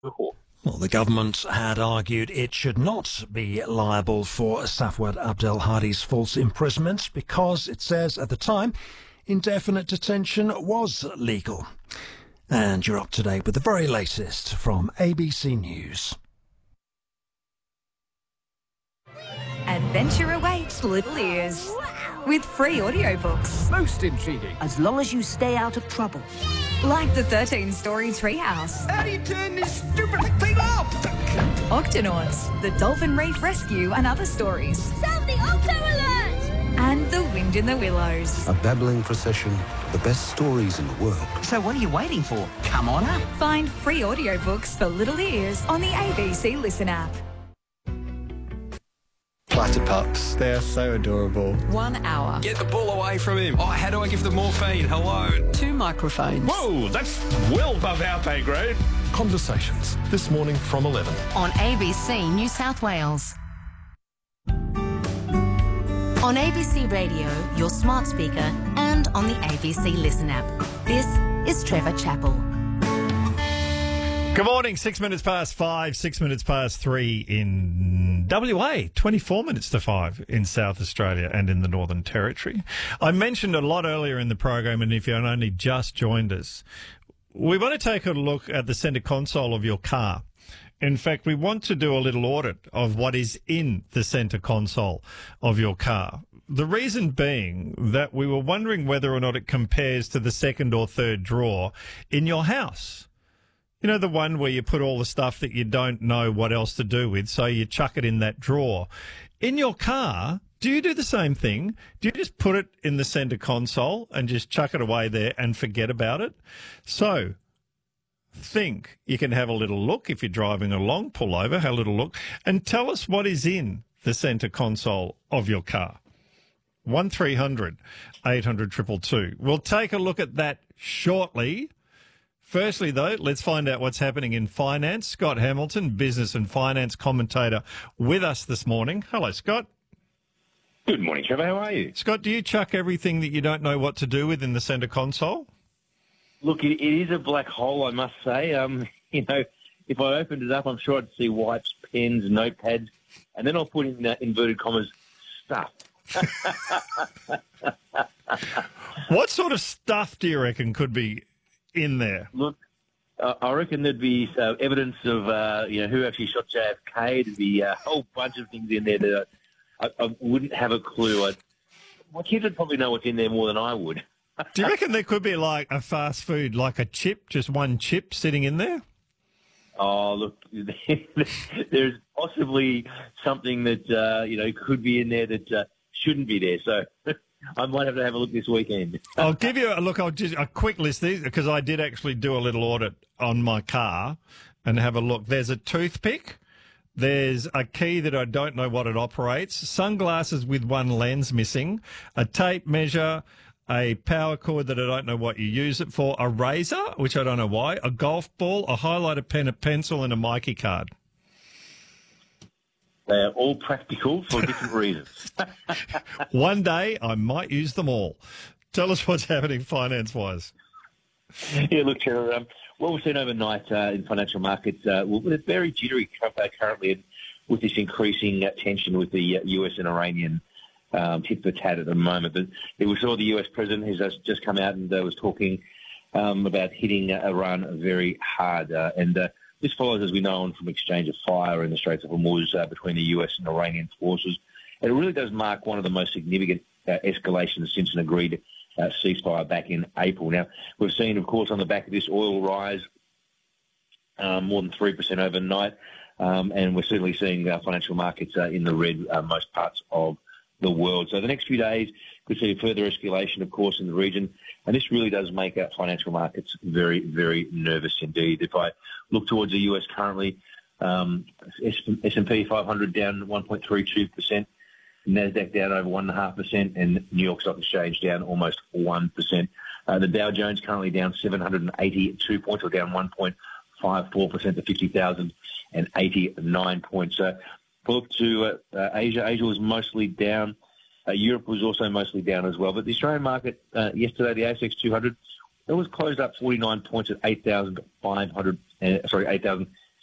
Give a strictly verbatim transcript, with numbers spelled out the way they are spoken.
Well, the government had argued it should not be liable for Safwat Abdelhadi's false imprisonment because it says at the time indefinite detention was legal. And you're up to date with the very latest from A B C News. Adventure awaits Little Ears with free audiobooks. Most intriguing. As long as you stay out of trouble. Like the thirteen-story Treehouse. How do you turn this stupid thing off? Octonauts, the Dolphin Reef Rescue and other stories. Sound the Octo Alert! And The Wind in the Willows. A babbling procession, the best stories in the world. So what are you waiting for? Come on up. Find free audiobooks for Little Ears on the A B C Listen app. Platypups. They are so adorable. One hour. Get the ball away from him. Oh, how do I give them morphine? Hello. Two microphones. Whoa, that's well above our pay grade. Conversations, this morning from eleven. On A B C New South Wales. On A B C Radio, your smart speaker, and on the A B C Listen app. This is Trevor Chappell. Good morning, six minutes past five, six minutes past three in W A, twenty-four minutes to five in South Australia and in the Northern Territory. I mentioned a lot earlier in the program, and if you only just joined us, we want to take a look at the centre console of your car. In fact, we want to do a little audit of what is in the centre console of your car. The reason being that we were wondering whether or not it compares to the second or third drawer in your house. You know, the one where you put all the stuff that you don't know what else to do with, so you chuck it in that drawer. In your car, do you do the same thing? Do you just put it in the centre console and just chuck it away there and forget about it? So, think. You can have a little look if you're driving along, pull over, have a little look, and tell us what is in the centre console of your car. one three hundred eight hundred two two two. We'll take a look at that shortly. Firstly, though, let's find out what's happening in finance. Scott Hamilton, business and finance commentator, with us this morning. Hello, Scott. Good morning, Trevor. How are you? Scott, do you chuck everything that you don't know what to do with in the centre console? Look, it, it is a black hole, I must say. Um, you know, if I opened it up, I'm sure I'd see wipes, pens, notepads, and then I'll put in uh, inverted commas, stuff. What sort of stuff do you reckon could be in there? Look, uh, I reckon there'd be uh, evidence of, uh, you know, who actually shot J F K. There'd be a whole bunch of things in there that I, I wouldn't have a clue. I'd, my kids would probably know what's in there more than I would. Do you reckon there could be like a fast food, like a chip, just one chip sitting in there? Oh, look, there's possibly something that, uh, you know, could be in there that uh, shouldn't be there. So I might have to have a look this weekend. I'll give you a look. I'll just a quick list these because I did actually do a little audit on my car and have a look. There's a toothpick. There's a key that I don't know what it operates. Sunglasses with one lens missing. A tape measure. A power cord that I don't know what you use it for. A razor, which I don't know why. A golf ball. A highlighter pen, a pencil, and a Mikey card. They are all practical for different reasons. One day I might use them all. Tell us what's happening finance-wise. Yeah, look, Trevor, um, what we've seen overnight uh, in financial markets, uh, well, it's very jittery currently with this increasing uh, tension with the uh, U S and Iranian um, tit for tat at the moment. But we saw the U S president who's just come out and uh, was talking um, about hitting uh, Iran very hard. Uh, and uh, this follows, as we know, on from exchange of fire in the Straits of Hormuz uh, between the U S and Iranian forces. And it really does mark one of the most significant uh, escalations since an agreed uh, ceasefire back in April. Now, we've seen, of course, on the back of this, oil rise um, more than three percent overnight. Um, and we're certainly seeing uh, financial markets uh, in the red uh, most parts of the world. So the next few days could see further escalation, of course, in the region. And this really does make uh, financial markets very, very nervous indeed. If I look towards the U S currently, um, S and P five hundred down one point three two percent, NASDAQ down over one point five percent, and New York Stock Exchange down almost one percent. Uh, the Dow Jones currently down seven hundred eighty-two points, or down one point five four percent to fifty thousand eighty-nine points. So, look to uh, uh, Asia. Asia was mostly down. Uh, Europe was also mostly down as well. But the Australian market uh, yesterday, the A S X two hundred, it was closed up forty-nine points at eight thousand five hundred. Uh, sorry, eight thousand